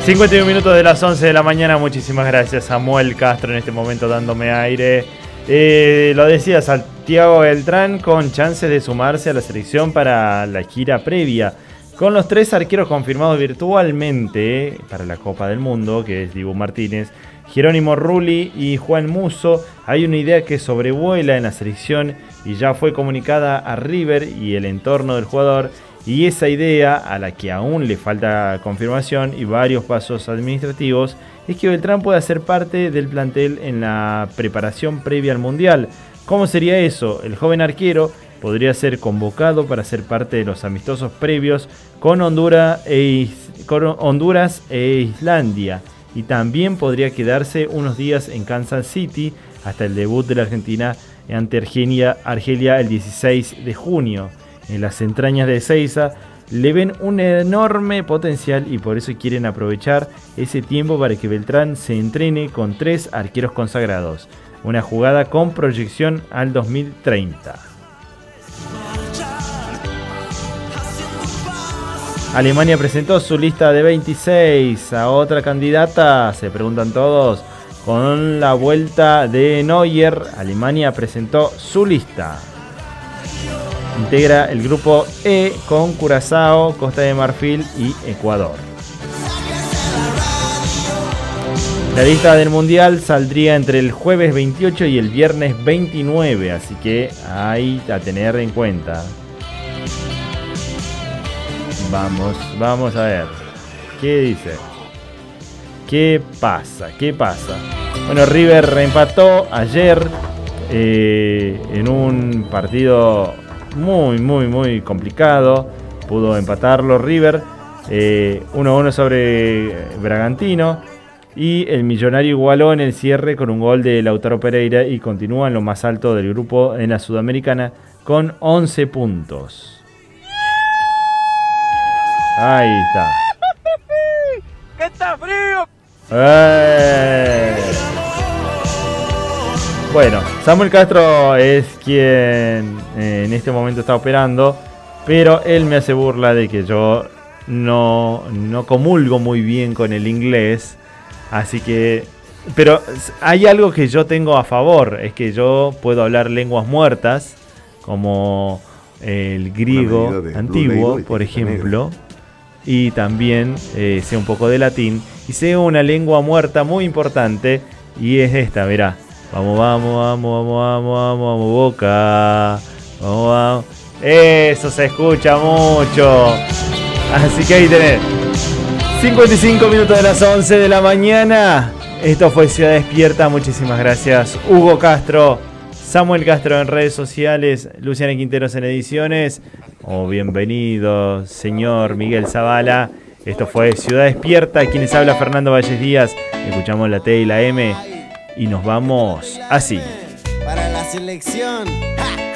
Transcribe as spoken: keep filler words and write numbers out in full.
cincuenta y un minutos de las once de la mañana. Muchísimas gracias, Samuel Castro, en este momento dándome aire. Eh, lo decía Santiago Beltrán, con chances de sumarse a la selección para la gira previa. Con los tres arqueros confirmados virtualmente para la Copa del Mundo, que es Dibu Martínez, Jerónimo Rulli y Juan Musso, hay una idea que sobrevuela en la selección y ya fue comunicada a River y el entorno del jugador. Y esa idea, a la que aún le falta confirmación y varios pasos administrativos, es que Beltrán pueda ser parte del plantel en la preparación previa al Mundial. ¿Cómo sería eso? El joven arquero podría ser convocado para ser parte de los amistosos previos con Honduras e, con Honduras e Islandia. Y también podría quedarse unos días en Kansas City hasta el debut de la Argentina ante Argelia, Argelia el dieciséis de junio. En las entrañas de Ezeiza le ven un enorme potencial y por eso quieren aprovechar ese tiempo para que Beltrán se entrene con tres arqueros consagrados. Una jugada con proyección al dos mil treinta. Alemania presentó su lista de veintiséis. A otra candidata, se preguntan todos. Con la vuelta de Neuer, Alemania presentó su lista. Integra el grupo E con Curazao, Costa de Marfil y Ecuador. La lista del Mundial saldría entre el jueves veintiocho y el viernes veintinueve, así que hay a tener en cuenta. Vamos, vamos a ver. ¿Qué dice? ¿Qué pasa? ¿Qué pasa? Bueno, River empató ayer eh, en un partido muy, muy, muy complicado. Pudo empatarlo River. Eh, uno a uno sobre Bragantino. Y el Millonario igualó en el cierre con un gol de Lautaro Pereira y continúa en lo más alto del grupo en la Sudamericana con once puntos. Ahí está. ¡Que está frío! ¡Eh! Bueno, Samuel Castro es quien eh, en este momento está operando, pero él me hace burla de que yo no, no comulgo muy bien con el inglés, así que... Pero hay algo que yo tengo a favor, es que yo puedo hablar lenguas muertas, como el griego antiguo, por ejemplo, y también eh, sé un poco de latín, y sé una lengua muerta muy importante, y es esta, mirá. Vamos, vamos, vamos, vamos, vamos, vamos, vamos, Boca. Vamos, vamos. Eso se escucha mucho. Así que ahí tenés. cincuenta y cinco minutos de las once de la mañana. Esto fue Ciudad Despierta. Muchísimas gracias, Hugo Castro, Samuel Castro en redes sociales, Luciana Quinteros en ediciones. Oh, bienvenido, señor Miguel Zavala. Esto fue Ciudad Despierta. Quienes habla, Fernando Valles Díaz. Escuchamos la T y la M. Y nos vamos así. Para la selección. ¡Ja!